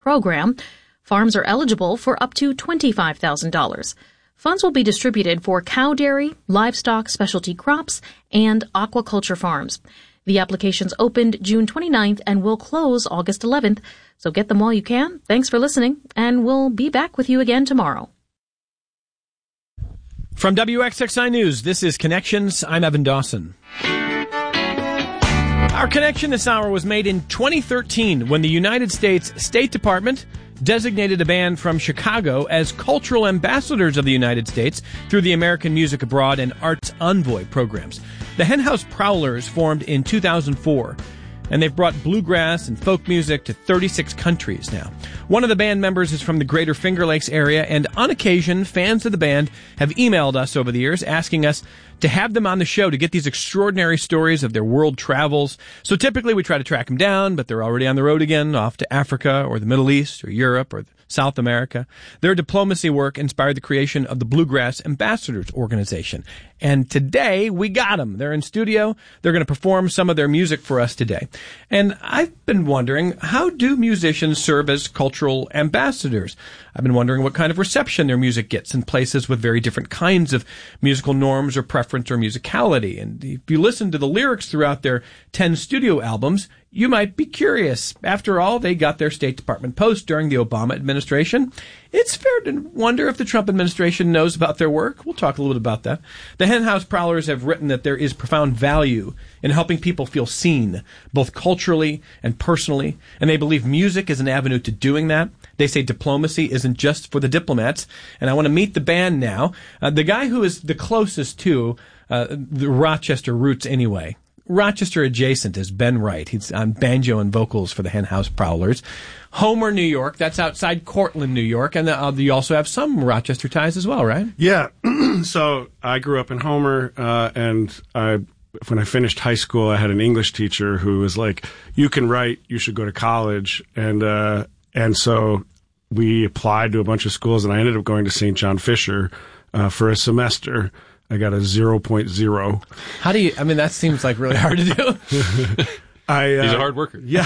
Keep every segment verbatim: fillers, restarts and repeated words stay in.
program. Farms are eligible for up to twenty-five thousand dollars. Funds will be distributed for cow dairy, livestock, specialty crops, and aquaculture farms. The applications opened June twenty-ninth and will close August eleventh, so get them while you can. Thanks for listening, and we'll be back with you again tomorrow. From W X X I News, this is Connections. I'm Evan Dawson. Our connection this hour was made in twenty thirteen when the United States State Department designated a band from Chicago as cultural ambassadors of the United States through the American Music Abroad and Arts Envoy programs. The Henhouse Prowlers formed in two thousand four, and they've brought bluegrass and folk music to thirty-six countries now. One of the band members is from the Greater Finger Lakes area, and on occasion, fans of the band have emailed us over the years asking us to have them on the show to get these extraordinary stories of their world travels. So typically we try to track them down, but they're already on the road again, off to Africa or the Middle East or Europe or South America. Their diplomacy work inspired the creation of the Bluegrass Ambassadors Organization. And today, we got them. They're in studio. They're going to perform some of their music for us today. And I've been wondering, how do musicians serve as cultural ambassadors? I've been wondering what kind of reception their music gets in places with very different kinds of musical norms or preference or musicality. And if you listen to the lyrics throughout their ten studio albums, you might be curious. After all, they got their State Department post during the Obama administration. It's fair to wonder if the Trump administration knows about their work. We'll talk a little bit about that. The Henhouse Prowlers have written that there is profound value in helping people feel seen, both culturally and personally, and they believe music is an avenue to doing that. They say diplomacy isn't just for the diplomats, and I want to meet the band now. Uh, the guy who is the closest to uh, the Rochester roots anyway, Rochester adjacent, is Ben Wright. He's on banjo and vocals for the Henhouse Prowlers. Homer, New York. That's outside Cortland, New York. And uh, you also have some Rochester ties as well, right? Yeah. So I grew up in Homer, uh, and I, when I finished high school, I had an English teacher who was like, "You can write, you should go to college." And uh, and so we applied to a bunch of schools, and I ended up going to Saint John Fisher uh, for a semester. I got a zero point zero. How do you, I mean, that seems like really hard to do. I, uh, He's a hard worker. Yeah.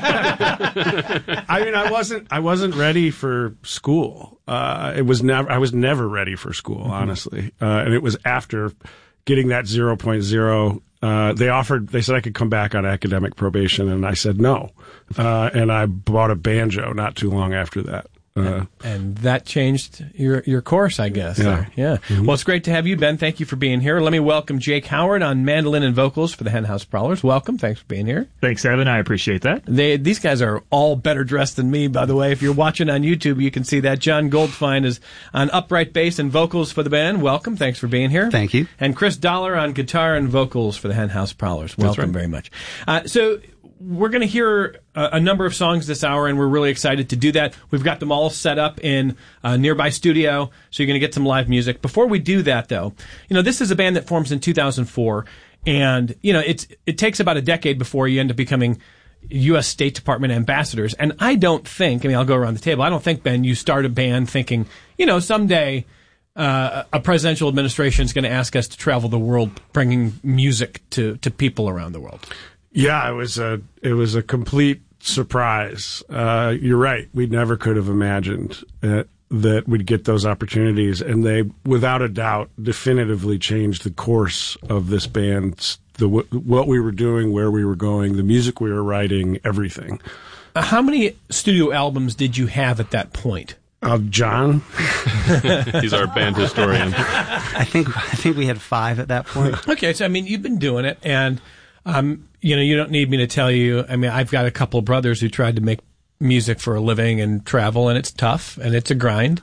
I mean, I wasn't, I wasn't ready for school. Uh, it was never, I was never ready for school, mm-hmm. honestly. Uh, and it was after getting that zero point zero, uh, they offered, they said I could come back on academic probation, and I said no. Uh, and I bought a banjo not too long after that. Uh, and that changed your your course, I guess. Yeah. There. Yeah. Mm-hmm. Well, it's great to have you, Ben. Thank you for being here. Let me welcome Jake Howard on mandolin and vocals for the Henhouse Prowlers. Welcome. Thanks for being here. Thanks, Evan. I appreciate that. They These guys are all better dressed than me, by the way. If you're watching on YouTube, you can see that. John Goldfein is on upright bass and vocals for the band. Welcome. Thanks for being here. Thank you. And Chris Dollar on guitar and vocals for the Henhouse Prowlers. Welcome right. very much. Uh, so... We're going to hear a, a number of songs this hour, and we're really excited to do that. We've got them all set up in a nearby studio, so you're going to get some live music. Before we do that, though, you know, this is a band that forms in two thousand four, and, you know, it's it takes about a decade before you end up becoming U S State Department ambassadors. And I don't think, I mean, I'll go around the table, I don't think, Ben, you start a band thinking, you know, someday uh, a presidential administration is going to ask us to travel the world bringing music to, to people around the world. Yeah, it was a it was a complete surprise. Uh, you're right. We never could have imagined uh, that we'd get those opportunities, and they, without a doubt, definitively changed the course of this band, the what we were doing, where we were going, the music we were writing, everything. Uh, how many studio albums did you have at that point? Uh, John, he's our band historian. I think I think we had five at that point. Okay, so I mean, you've been doing it, and. Um, you know, you don't need me to tell you. I mean, I've got a couple of brothers who tried to make music for a living and travel, and it's tough and it's a grind.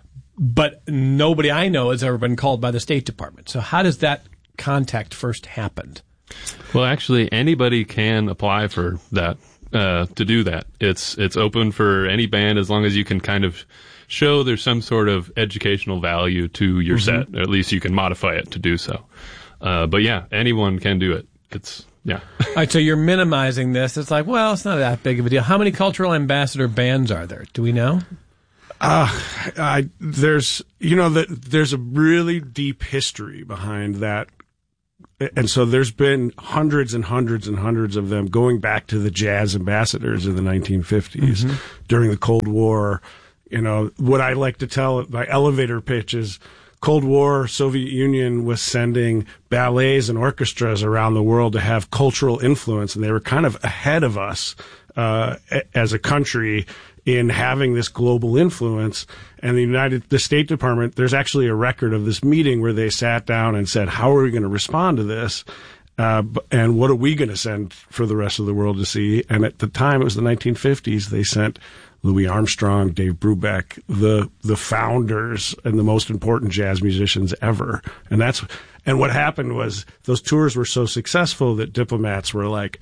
But nobody I know has ever been called by the State Department. So how does that contact first happen? Well, actually, anybody can apply for that, uh, to do that. It's, it's open for any band as long as you can kind of show there's some sort of educational value to your Mm-hmm. set. Or at least you can modify it to do so. Uh, but yeah, anyone can do it. It's, yeah. All right, so you're minimizing this. It's like, well, it's not that big of a deal. How many cultural ambassador bands are there? Do we know? Uh, I, there's, you know, the, there's a really deep history behind that and so there's been hundreds and hundreds and hundreds of them going back to the jazz ambassadors in the nineteen fifties mm-hmm. during the Cold War. You know, what I like to tell my elevator pitch is Cold War, Soviet Union was sending ballets and orchestras around the world to have cultural influence, and they were kind of ahead of us uh, as a country in having this global influence. And the United, the State Department, there's actually a record of this meeting where they sat down and said, how are we going to respond to this? Uh, and what are we going to send for the rest of the world to see? And at the time, it was the nineteen fifties, they sent Louis Armstrong, Dave Brubeck, the the founders and the most important jazz musicians ever. And that's and what happened was those tours were so successful that diplomats were like,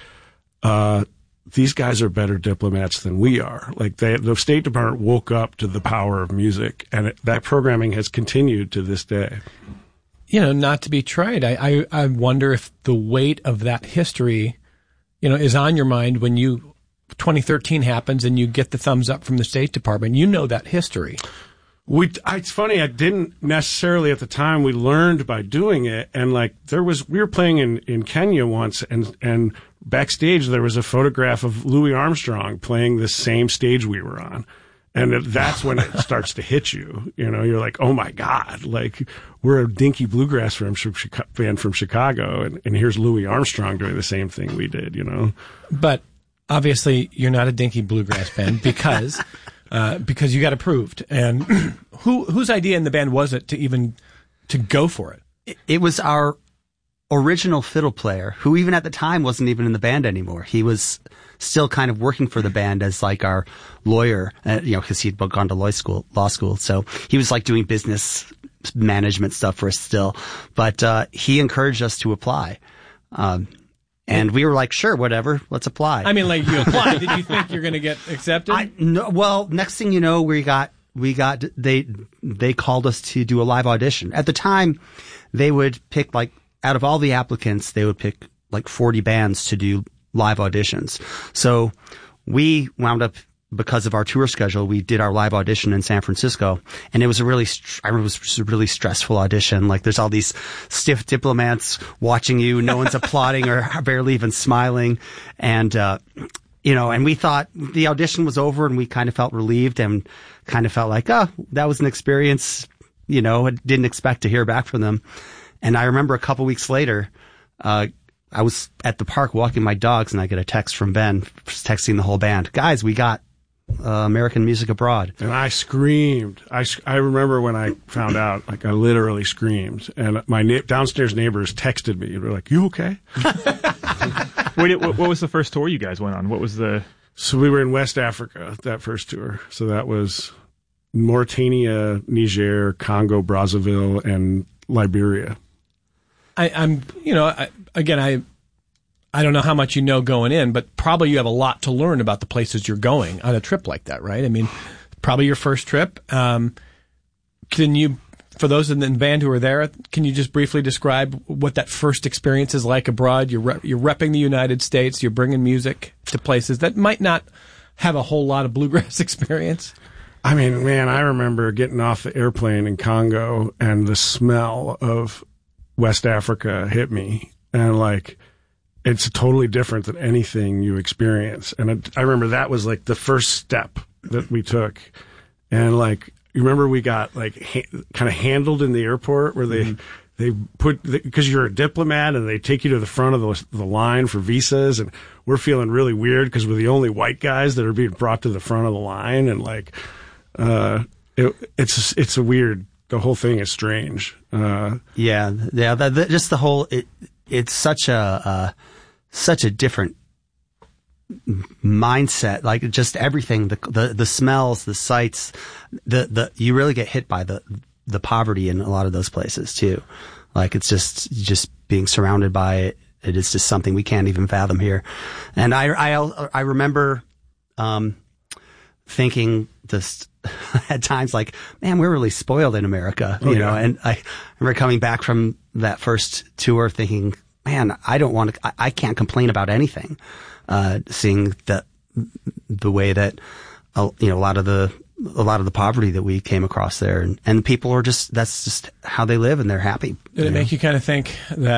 uh, these guys are better diplomats than we are. Like they, the State Department woke up to the power of music, and it, that programming has continued to this day. You know, not to be trite, I, I I wonder if the weight of that history, you know, is on your mind when you. twenty thirteen happens and you get the thumbs up from the State Department. You know that history. We, it's funny, I didn't necessarily at the time. We learned by doing it. And like there was, we were playing in, in Kenya once, and, and backstage there was a photograph of Louis Armstrong playing the same stage we were on. And that's when it starts to hit you. You know, you're like, oh my God, like we're a dinky bluegrass from, band from Chicago. And, and here's Louis Armstrong doing the same thing we did, you know? But obviously, you're not a dinky bluegrass band because uh, because you got approved. And who whose idea in the band was it to even to go for it? It, it was our original fiddle player, who even at the time wasn't even in the band anymore. He was still kind of working for the band as like our lawyer, uh, you know, because he'd gone to law school. Law school, so he was like doing business management stuff for us still. But uh, he encouraged us to apply. Um, And we were like, sure, whatever, let's apply. I mean, like you applied. Did you think you're going to get accepted? I, no, well, next thing you know, we got, we got, they, they called us to do a live audition. At the time, they would pick like, out of all the applicants, they would pick like forty bands to do live auditions. So we wound up, because of our tour schedule, we did our live audition in San Francisco, and it was a really, I remember it was a really stressful audition. Like there's all these stiff diplomats watching you, no one's applauding or barely even smiling, and uh, you know, and we thought the audition was over, and we kind of felt relieved and kind of felt like, oh, that was an experience. You know, I didn't expect to hear back from them, and I remember a couple weeks later, uh, I was at the park walking my dogs, and I get a text from Ben, texting the whole band, guys, we got Uh, American Music Abroad. And I screamed. I, I remember when I found out, like I literally screamed. And my na- downstairs neighbors texted me. They were like, you okay? Wait, what, what was the first tour you guys went on? What was the... So we were in West Africa, that first tour. So that was Mauritania, Niger, Congo, Brazzaville, and Liberia. I, I'm, you know, I, again, I... I don't know how much you know going in, but probably you have a lot to learn about the places you're going on a trip like that, right? I mean, probably your first trip. Um, can you, for those in the band who are there, can you just briefly describe what that first experience is like abroad? You're re- you're repping the United States. You're bringing music to places that might not have a whole lot of bluegrass experience. I mean, man, I remember getting off the airplane in Congo and the smell of West Africa hit me, and like, it's totally different than anything you experience. And it, I remember that was like the first step that we took. And like, you remember we got like ha- kind of handled in the airport where they, mm-hmm. they put, because you're a diplomat and they take you to the front of the, the line for visas. And we're feeling really weird because we're the only white guys that are being brought to the front of the line. And like, uh, it, it's, it's a weird, the whole thing is strange. Uh, yeah. Yeah. The, the, just the whole, it, it's such a, uh, such a different mindset, like just everything, the, the, the smells, the sights, the, the, you really get hit by the, the poverty in a lot of those places too. Like it's just, just being surrounded by it. It is just something we can't even fathom here. And I, I, I remember, um, thinking this at times like, man, we're really spoiled in America, you oh, know, yeah. And I remember coming back from that first tour thinking, man, I don't want to, I, I can't complain about anything. Uh, seeing the, the way that, uh, you know, a lot of the, a lot of the poverty that we came across there, and, and people are just, that's just how they live and they're happy. Did it know? Make you kind of think that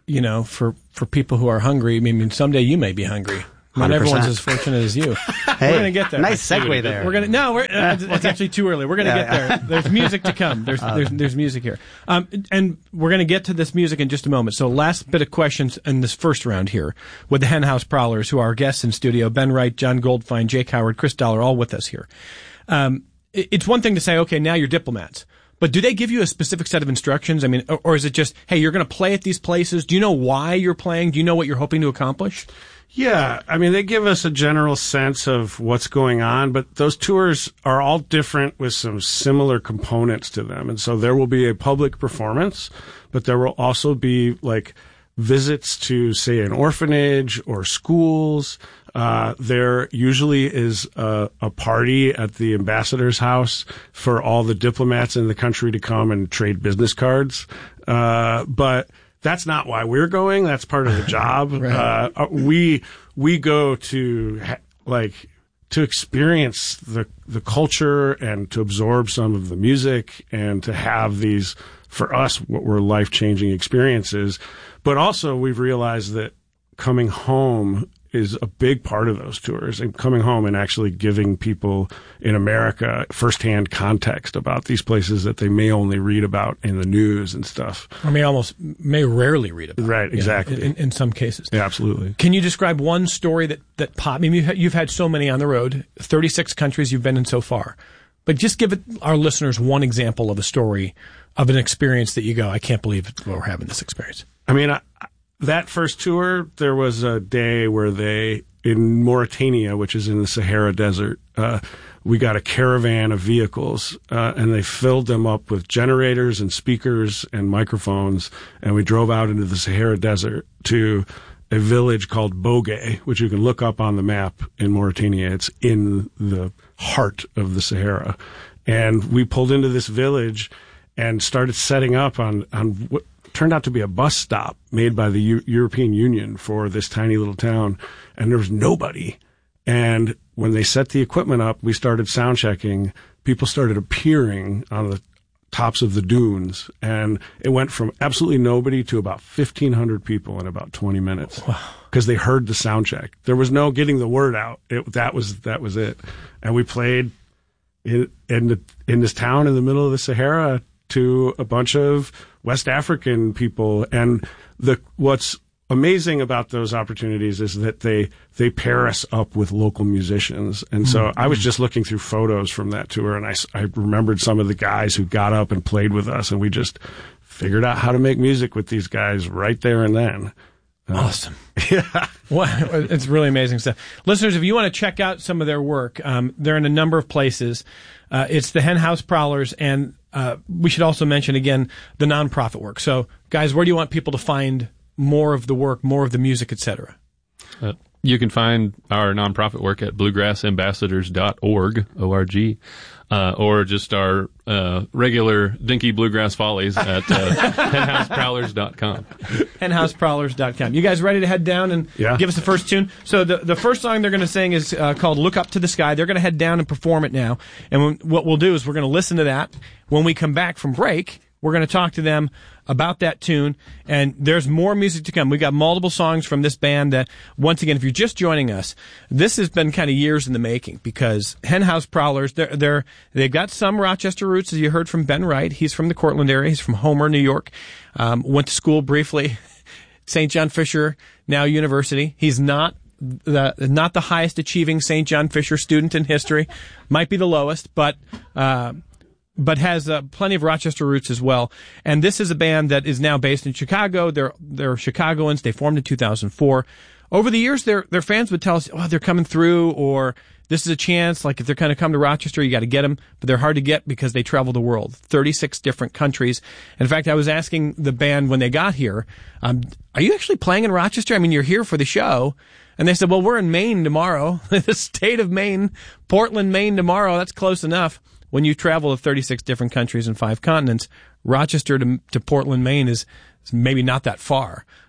you know, for, for people who are hungry. I mean, someday you may be hungry. Not everyone's as fortunate as you. Hey, we're going to get there. Nice segue there. We're going to no. We're, uh, it's, it's actually too early. We're going to Yeah. get there. There's music to come. There's Uh, there's there's music here. Um, and we're going to get to this music in just a moment. So last bit of questions in this first round here with the Hen House Prowlers, who are our guests in studio: Ben Wright, John Goldfine, Jake Howard, Chris Dollar, all with us here. Um, it, it's one thing to say, okay, now you're diplomats. But do they give you a specific set of instructions? I mean, or, or is it just, hey, you're going to play at these places? Do you know why you're playing? Do you know what you're hoping to accomplish? Yeah, I mean, they give us a general sense of what's going on, but those tours are all different with some similar components to them. And so there will be a public performance, but there will also be like visits to, say, an orphanage or schools. Uh, there usually is a, a party at the ambassador's house for all the diplomats in the country to come and trade business cards. Uh, but that's not why we're going. That's part of the job. Right. Uh, we, we go to ha- like, to experience the, the culture and to absorb some of the music and to have these, for us, what were life-changing experiences. But also we've realized that coming home is a big part of those tours, and coming home and actually giving people in America firsthand context about these places that they may only read about in the news and stuff. Or may almost, may rarely read about. Right, exactly. You know, in, in some cases. Yeah, absolutely. Can you describe one story that, that popped? I mean, you've had, you've had so many on the road, thirty-six countries you've been in so far. But just give it, our listeners one example of a story, of an experience that you go, I can't believe we're having this experience. I mean, I, that first tour, there was a day where they, in Mauritania, which is in the Sahara Desert, uh, we got a caravan of vehicles, uh, and they filled them up with generators and speakers and microphones, and we drove out into the Sahara Desert to a village called Bogey, which you can look up on the map in Mauritania. It's in the heart of the Sahara. And we pulled into this village and started setting up on, on what turned out to be a bus stop made by the U- European Union for this tiny little town. And there was nobody. And when they set the equipment up, we started sound checking. People started appearing on the tops of the dunes. And it went from absolutely nobody to about fifteen hundred people in about twenty minutes. Wow. Because they heard the sound check. There was no getting the word out. It, that was, that was it. And we played in, in, the, in this town in the middle of the Sahara to a bunch of West African people. And the, what's amazing about those opportunities is that they, they pair us up with local musicians. And so mm-hmm. I was just looking through photos from that tour, and I, I remembered some of the guys who got up and played with us, and we just figured out how to make music with these guys right there and then. Uh, awesome. Yeah. Well, it's really amazing stuff. Listeners, if you want to check out some of their work, um, they're in a number of places. Uh, it's the Hen House Prowlers, and uh, we should also mention again the nonprofit work. So, guys, where do you want people to find more of the work, more of the music, et cetera? Uh, you can find our nonprofit work at bluegrass ambassadors dot org, O R G, uh, or just our uh, regular Dinky Bluegrass Follies at uh, hen house prowlers dot com. hen house prowlers dot com. You guys ready to head down and yeah. give us the first tune? So the the first song they're going to sing is uh, called Look Up to the Sky. They're going to head down and perform it now. And when, what we'll do is we're going to listen to that. When we come back from break, we're going to talk to them about that tune, and there's more music to come. We've got multiple songs from this band that, once again, if you're just joining us, this has been kind of years in the making, because Hen House Prowlers, they're, they're, they've got some Rochester roots, as you heard from Ben Wright. He's from the Cortland area. He's from Homer, New York. Um, went to school briefly, Saint John Fisher, now university. He's not the not the highest achieving Saint John Fisher student in history. Might be the lowest, but uh but has uh, plenty of Rochester roots as well. And this is a band that is now based in Chicago. They're they're Chicagoans. They formed in two thousand four. Over the years, their their fans would tell us, oh, they're coming through, or this is a chance. Like, if they're going to come to Rochester, you got to get them. But they're hard to get because they travel the world, thirty-six different countries. In fact, I was asking the band when they got here, um, are you actually playing in Rochester? I mean, you're here for the show. And they said, well, we're in Maine tomorrow, the state of Maine, Portland, Maine tomorrow. That's close enough. When you travel to thirty-six different countries and five continents, Rochester to, to Portland, Maine is, is maybe not that far.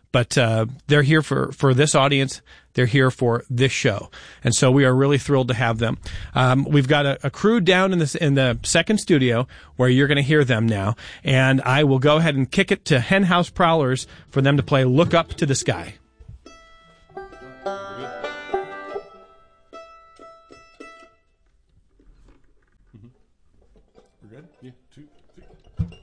but uh, they're here for, for this audience. They're here for this show, and so we are really thrilled to have them. Um, we've got a, a crew down in this in the second studio where you're going to hear them now, and I will go ahead and kick it to Hen House Prowlers for them to play "Look Up to the Sky."